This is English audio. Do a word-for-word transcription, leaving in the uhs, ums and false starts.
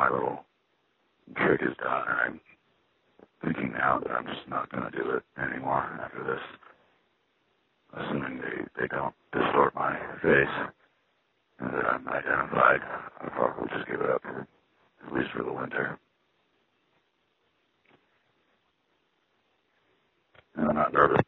my little trick is done, and I'm thinking now that I'm just not going to do it anymore after this. Assuming they, they don't distort my face and that I'm identified, I'll probably just give it up, for, at least for the winter. And I'm not nervous